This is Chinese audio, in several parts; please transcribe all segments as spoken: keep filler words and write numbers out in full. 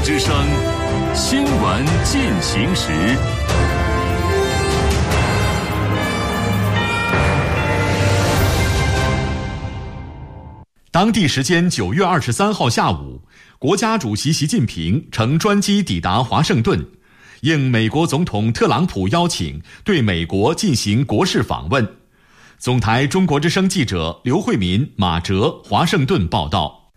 之声新闻进行时。当地时间九月二十三号下午，国家主席习近平乘专机抵达华盛顿，应美国总统特朗普邀请，对美国进行国事访问。总台中国之声记者刘慧民、马哲华盛顿报道。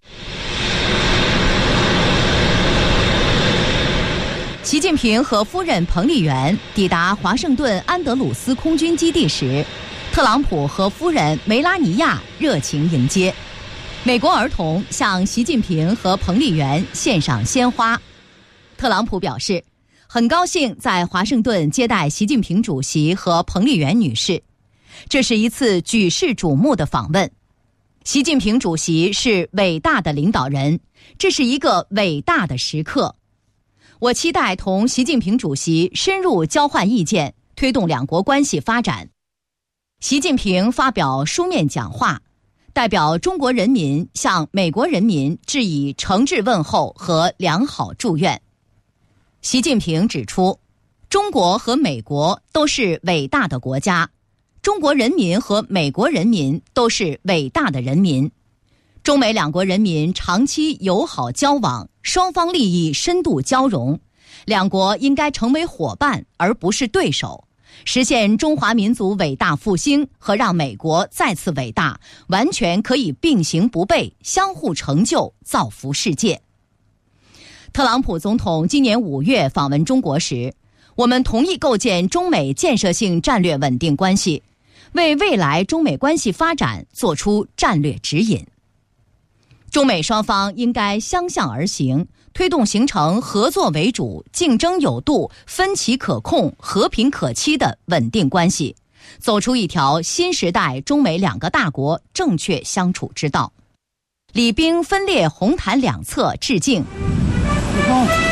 习近平和夫人彭丽媛抵达华盛顿安德鲁斯空军基地时，特朗普和夫人梅拉尼亚热情迎接。美国儿童向习近平和彭丽媛献上鲜花。特朗普表示，很高兴在华盛顿接待习近平主席和彭丽媛女士，这是一次举世瞩目的访问。习近平主席是伟大的领导人，这是一个伟大的时刻。我期待同习近平主席深入交换意见，推动两国关系发展。习近平发表书面讲话，代表中国人民向美国人民致以诚挚问候和良好祝愿。习近平指出，中国和美国都是伟大的国家，中国人民和美国人民都是伟大的人民。中美两国人民长期友好交往，双方利益深度交融，两国应该成为伙伴而不是对手，实现中华民族伟大复兴和让美国再次伟大，完全可以并行不悖，相互成就，造福世界。特朗普总统今年五月访问中国时，我们同意构建中美建设性战略稳定关系，为未来中美关系发展做出战略指引。中美双方应该相向而行，推动形成合作为主、竞争有度、分歧可控、和平可期的稳定关系，走出一条新时代中美两个大国正确相处之道。礼兵分列红毯两侧致敬。